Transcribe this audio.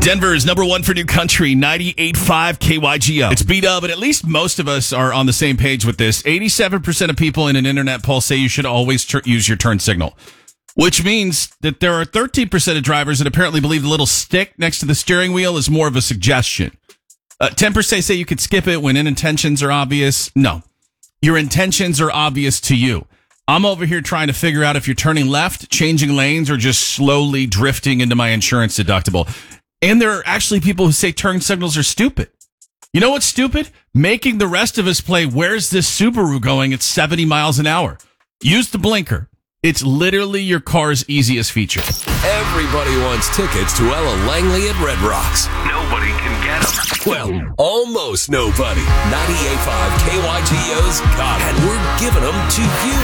Denver's number one for new country, 98.5 KYGO. It's B-Dub, but at least most of us are on the same page with this. 87% of people in an internet poll say you should always use your turn signal, which means that there are 13% of drivers that apparently believe the little stick next to the steering wheel is more of a suggestion. 10% say you could skip it when intentions are obvious. No, your intentions are obvious to you. I'm over here trying to figure out if you're turning left, changing lanes, or just slowly drifting into my insurance deductible. And there are actually people who say turn signals are stupid. You know what's stupid? Making the rest of us play Where's This Subaru Going at 70 miles an hour. Use the blinker. It's literally your car's easiest feature. Everybody wants tickets to Ella Langley at Red Rocks. Nobody can get them. Well, almost nobody. 98.5 KYGO's got it. And we're giving them to you.